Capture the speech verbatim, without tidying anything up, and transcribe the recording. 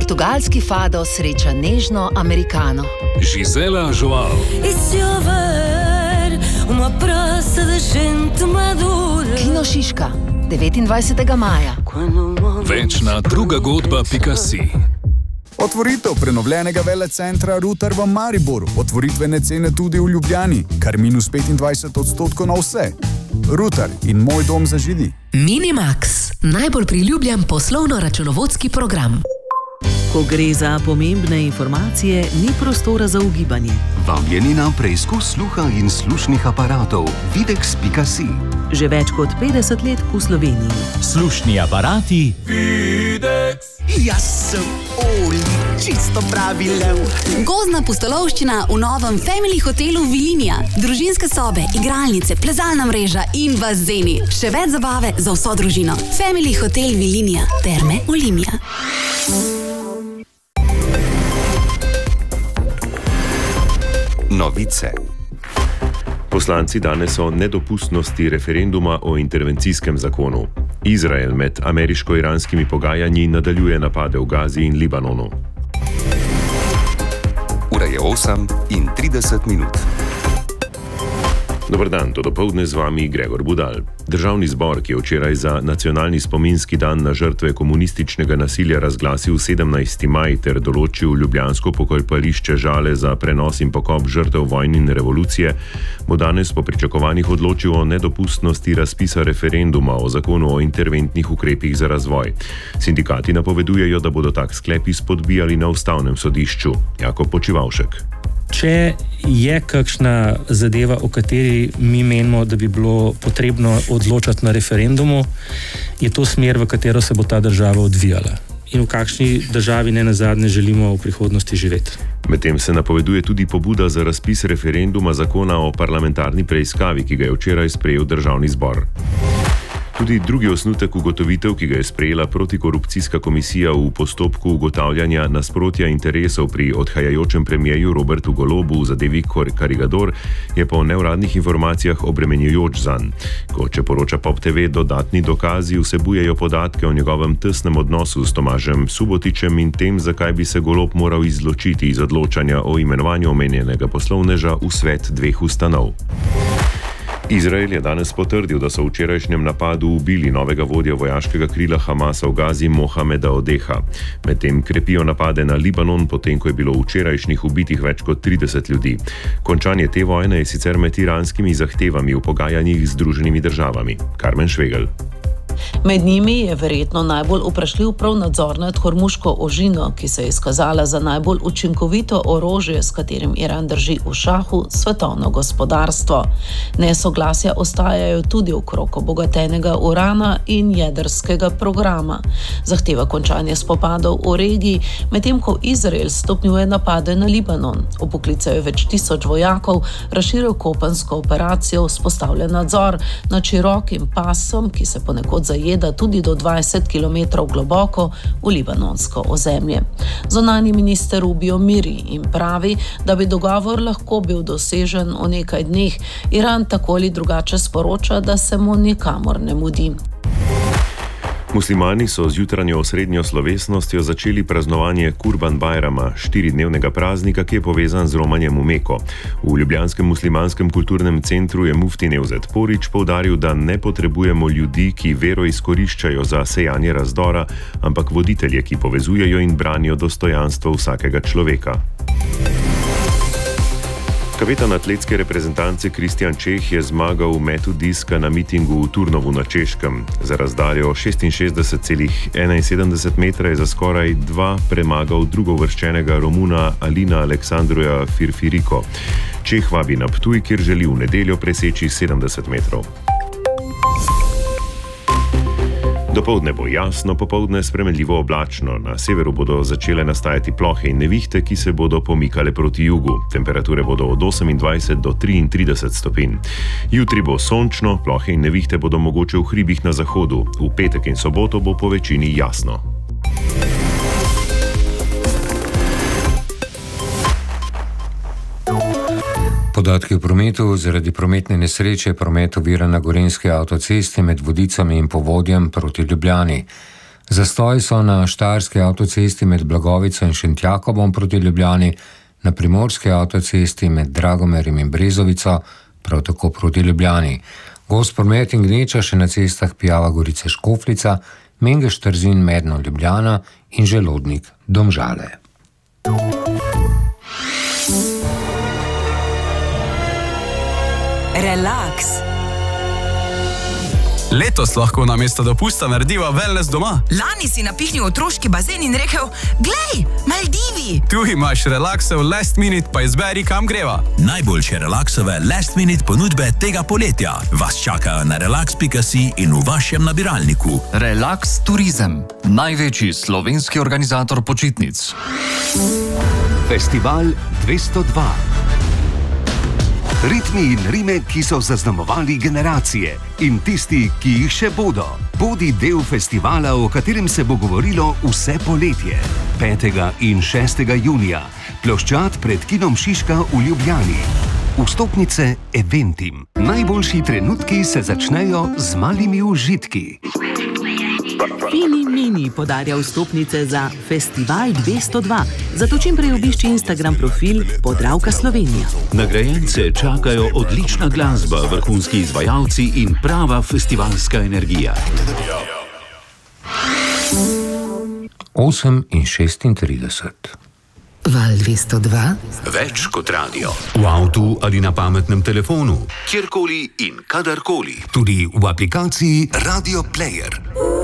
Portugalski fado sreča nežno Amerikano. Gisela Joao. Kino Šiška, devetindvajsetega maja. Večna druga godba pika si. Otvoritev prenovljenega velecentra Rutar v Mariboru. Otvoritvene cene tudi v Ljubljani. Kar minus petindvajset odstotkov na vse. Rutar in Moj dom za židi. Minimax, najbolj priljubljen poslovno-računovodski program. Ko gre za pomembne informacije, ni prostora za ugibanje. Vabljeni na preizkus sluha in slušnih aparatov videx pika si. Že več kot petdeset let v Sloveniji. Slušni aparati Videx. Jaz sem Oli, čisto pravi lev. Gozdna pustolovščina v novem Family hotelu Vilinija. Družinske sobe, igralnice, plezalna mreža in bazeni. Še več zabave za vso družino. Family hotel Vilinija. Terme Olimia. Novice. Poslanci danes o nedopustnosti referenduma o intervencijskem zakonu. Izrael med ameriško-iranskimi pogajanji nadaljuje napade v Gazi in Libanonu. Ura je osem in trideset minut. Dobar dan, to dopoldne z vami Gregor Budal. Državni zbor, ki je včeraj za nacionalni spominski dan na žrtve komunističnega nasilja razglasil sedemnajsti maj ter določil ljubljansko pokopališče Žale za prenos in pokop žrtev vojne in revolucije, bo danes po pričakovanjih odločil o nedopustnosti razpisa referenduma o zakonu o interventnih ukrepih za razvoj. Sindikati napovedujejo, da bodo tak sklep izpodbijali na ustavnem sodišču. Jakob Počivavšek. Če je kakšna zadeva, o kateri mi menimo, da bi bilo potrebno odločati na referendumu, je to smer, v katero se bo ta država odvijala. In v kakšni državi ne nazadnje želimo v prihodnosti živeti. Medtem se napoveduje tudi pobuda za razpis referenduma zakona o parlamentarni preiskavi, ki ga je včeraj sprejel Državni zbor. Tudi drugi osnutek ugotovitev, ki ga je sprejela protikorupcijska komisija v postopku ugotavljanja nasprotja interesov pri odhajajočem premierju Robertu Golobu v zadevi Karigador, je po neuradnih informacijah obremenjujoč zanj. Kot če poroča Pop te ve, dodatni dokazi vsebujejo podatke o njegovem tesnem odnosu s Tomažem Subotičem in tem, zakaj bi se Golob moral izločiti iz odločanja o imenovanju omenjenega poslovneža v svet dveh ustanov. Izrael je danes potrdil, da so v včerajšnjem napadu ubili novega vodja vojaškega krila Hamasa v Gazi Mohameda Odeha. Medtem krepijo napade na Libanon, potem ko je bilo včerajšnjih ubitih več kot trideset ljudi. Končanje te vojne je sicer med iranskimi zahtevami v pogajanjih z Združenimi državami. Karmen Švegel. Med njimi je verjetno najbolj vprašljiv prav nadzor nad hormuško ožino, ki se je izkazala za najbolj učinkovito orožje, s katerim Iran drži v šahu svetovno gospodarstvo. Nesoglasja ostajajo tudi okrog obogatenega urana in jedrskega programa. Zahteva končanje spopadov v regiji, medtem ko Izrael stopnjuje napade na Libanon. Upoklicajo več tisoč vojakov, razširil kopensko operacijo, vzpostavlja nadzor nad širokim pasom, ki se ponekod zajeda tudi do dvajset kilometrov globoko v libanonsko ozemlje. Zunanji minister Rubio miri in pravi, da bi dogovor lahko bil dosežen v nekaj dneh. Iran tako ali drugače sporoča, da se mu nikamor ne mudi. Muslimani so z jutranjo osrednjo slovesnostjo začeli praznovanje Kurban Bajrama, štiridnevnega praznika, ki je povezan z romanjem v Meko. V ljubljanskem muslimanskem kulturnem centru je mufti Nevzet Porić poudaril, da ne potrebujemo ljudi, ki vero izkoriščajo za sejanje razdora, ampak voditelje, ki povezujejo in branijo dostojanstvo vsakega človeka. Kapetan atletske reprezentance Kristjan Čeh je zmagal v metu diska na mitingu v Turnovu na Češkem. Za razdaljo šestinšestdeset celih enainsedemdeset metra je za skoraj dva premagal drugovrščenega Romuna Alina Aleksandroja Firfiriko. Čeh vabi na Ptuj, kjer želi v nedeljo preseči sedemdeset metrov. Dopoldne bo jasno, popoldne spremenljivo oblačno. Na severu bodo začele nastajati plohe in nevihte, ki se bodo pomikale proti jugu. Temperature bodo od osemindvajset do triintrideset stopinj. Jutri bo sončno, plohe in nevihte bodo mogoče v hribih na zahodu. V petek in soboto bo po večini jasno. Podatki o prometu. Zaradi prometne nesreče promet ovira na gorenjski avtocesti med Vodicami in Povodjem proti Ljubljani. Zastoji so na štajerski avtocesti med Blagovico in Šentjakobom proti Ljubljani, na primorski avtocesti med Dragomerjem in Brezovico, prav tako proti Ljubljani. Gost promet in gneča še na cestah Pijava Gorice Škofljica, Mengeš Trzin Medno Ljubljana in Želodnik Domžale. Relaks. Letos lahko namesto dopusta narediva wellness doma. Lani si napihnil otroški bazen in rekel: "Glej, Maldivi!" Tu imaš relaksov last minute, pa izberi, kam greva. Najboljše relaksove last minute ponudbe tega poletja vas čakajo na relax pika si in v vašem nabiralniku. Relax Turizem, največji slovenski organizator počitnic. Festival dvesto dva. Ritmi in rime, ki so zaznamovali generacije in tisti, ki jih še bodo. Bodi del festivala, o katerem se bo govorilo vse poletje. petega in šestega junija. Ploščad pred kinom Šiška v Ljubljani. Vstopnice Eventim. Najboljši trenutki se začnejo z malimi užitki. Fini Mini podarja vstopnice za Festival dvesto dva. Zato čim prej obišči Instagram profil Podravka Slovenija. Nagrajence čakajo odlična glasba, vrhunski izvajalci in prava festivalska energija. osem in šestintrideset. Val dvesto dva. Več kot radio. V avtu ali na pametnem telefonu. Kjerkoli in kadarkoli. Tudi v aplikaciji Radio Player.